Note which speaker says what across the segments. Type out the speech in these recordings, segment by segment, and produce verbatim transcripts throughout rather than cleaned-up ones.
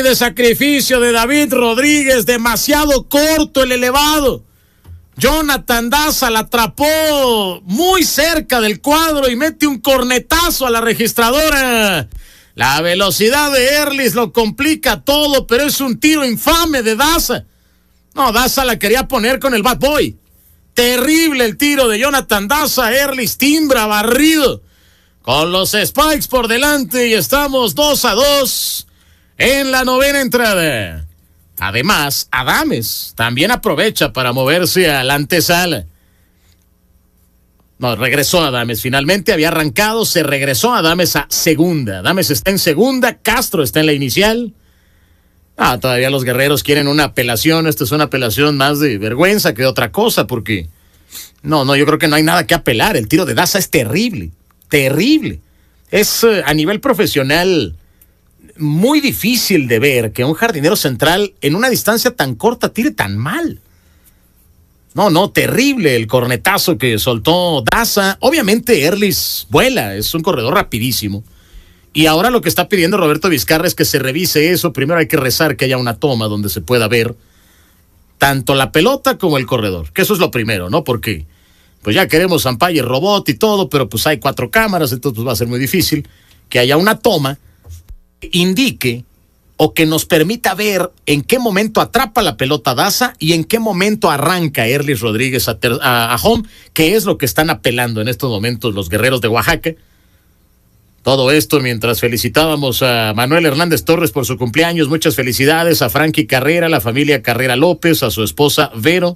Speaker 1: fly de sacrificio de David Rodríguez, demasiado corto el elevado. Jonathan Daza la atrapó muy cerca del cuadro y mete un cornetazo a la registradora. La velocidad de Erlis lo complica todo, pero es un tiro infame de Daza. No, Daza la quería poner con el Bad Boy. Terrible el tiro de Jonathan Daza. Erlis timbra barrido con los Spikes por delante y estamos dos a dos en la novena entrada. Además, Adames también aprovecha para moverse a la antesala. No, regresó Adames. Finalmente había arrancado, se regresó Adames a segunda. Adames está en segunda, Castro está en la inicial. Ah, todavía los guerreros quieren una apelación. Esta es una apelación más de vergüenza que de otra cosa, porque no, no, yo creo que no hay nada que apelar. El tiro de Daza es terrible, terrible. Es uh, a nivel profesional muy difícil de ver que un jardinero central en una distancia tan corta tire tan mal. No, no, terrible el cornetazo que soltó Daza. Obviamente Erlis vuela, es un corredor rapidísimo. Y ahora lo que está pidiendo Roberto Vizcarra es que se revise eso. Primero hay que rezar que haya una toma donde se pueda ver tanto la pelota como el corredor. Que eso es lo primero, ¿no? Porque pues ya queremos umpire robot y todo, pero pues hay cuatro cámaras, entonces pues va a ser muy difícil que haya una toma que indique o que nos permita ver en qué momento atrapa la pelota Daza y en qué momento arranca Erlis Rodríguez a, ter- a, a home, que es lo que están apelando en estos momentos los guerreros de Oaxaca. Todo esto mientras felicitábamos a Manuel Hernández Torres por su cumpleaños. Muchas felicidades a Frankie Carrera, a la familia Carrera López, a su esposa Vero.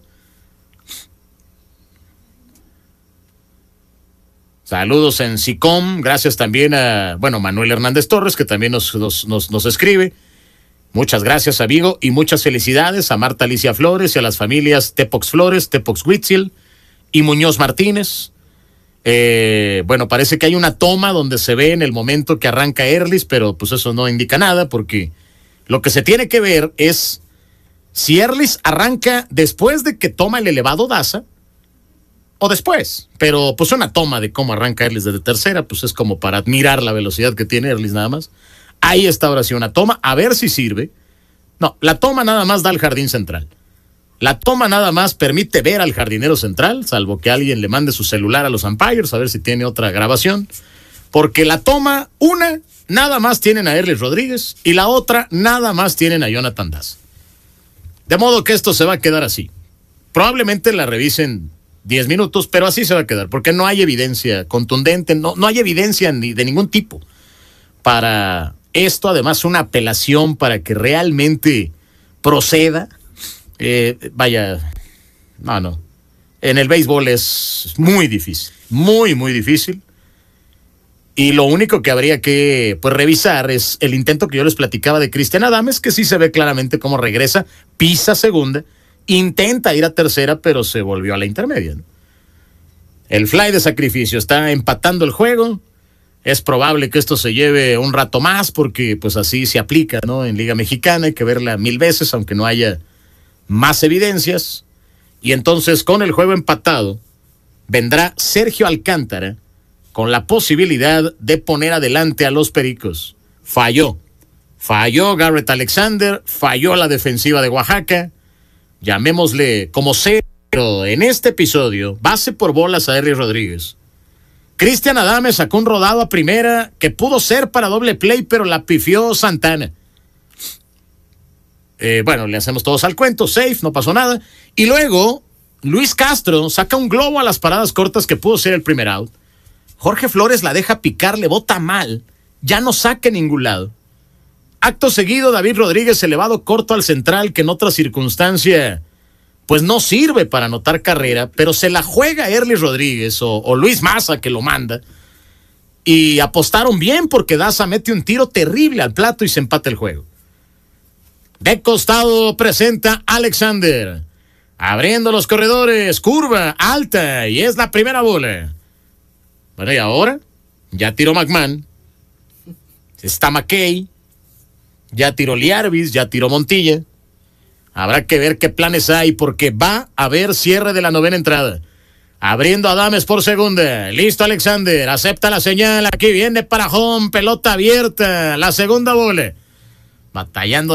Speaker 1: Saludos en SICOM. Gracias también a, bueno, Manuel Hernández Torres, que también nos, nos, nos, nos escribe. Muchas gracias, amigo, y muchas felicidades a Marta Alicia Flores y a las familias Tepox Flores, Tepox Huitzil y Muñoz Martínez. Eh, bueno, parece que hay una toma donde se ve en el momento que arranca Erlis, pero pues eso no indica nada, porque lo que se tiene que ver es si Erlis arranca después de que toma el elevado Daza o después. Pero pues una toma de cómo arranca Erlis desde tercera, pues es como para admirar la velocidad que tiene Erlis nada más. Ahí está ahora sí una toma, a ver si sirve. No, la toma nada más da al jardín central. La toma nada más permite ver al jardinero central, salvo que alguien le mande su celular a los umpires a ver si tiene otra grabación. Porque la toma, una, nada más tienen a Erlis Rodríguez y la otra, nada más tienen a Jonathan Daza. De modo que esto se va a quedar así. Probablemente la revisen diez minutos, pero así se va a quedar, porque no hay evidencia contundente, no, no hay evidencia ni de ningún tipo para esto. Además, una apelación para que realmente proceda. Eh, vaya, no, no. En el béisbol es muy difícil, muy, muy difícil. Y lo único que habría que pues revisar es el intento que yo les platicaba de Cristian Adames, que sí se ve claramente cómo regresa, pisa segunda, intenta ir a tercera, pero se volvió a la intermedia, ¿no? El fly de sacrificio está empatando el juego. Es probable que esto se lleve un rato más, porque pues así se aplica, ¿no? En Liga Mexicana hay que verla mil veces, aunque no haya más evidencias. Y entonces, con el juego empatado, vendrá Sergio Alcántara con la posibilidad de poner adelante a los Pericos. Falló. Falló Garrett Alexander, falló la defensiva de Oaxaca. Llamémosle como sea, pero en este episodio, base por bolas a Erlis Rodríguez. Cristian Adames sacó un rodado a primera que pudo ser para doble play, pero la pifió Santana. Eh, bueno, le hacemos todos al cuento, safe, no pasó nada. Y luego, Luis Castro saca un globo a las paradas cortas que pudo ser el primer out. Jorge Flores la deja picar, le bota mal, ya no saca en ningún lado. Acto seguido, David Rodríguez elevado corto al central, que en otra circunstancia pues no sirve para anotar carrera, pero se la juega Erlis Rodríguez o, o Luis Maza, que lo manda. Y apostaron bien, porque Daza mete un tiro terrible al plato y se empata el juego. De costado presenta Alexander, abriendo los corredores, curva alta, y es la primera bola. Bueno, y ahora ya tiró McMahon, está McKay, ya tiró Liarvis, ya tiró Montilla. Habrá que ver qué planes hay, porque va a haber cierre de la novena entrada. Abriendo Adames por segunda, listo Alexander, acepta la señal, aquí viene para home, pelota abierta, la segunda bola, batallando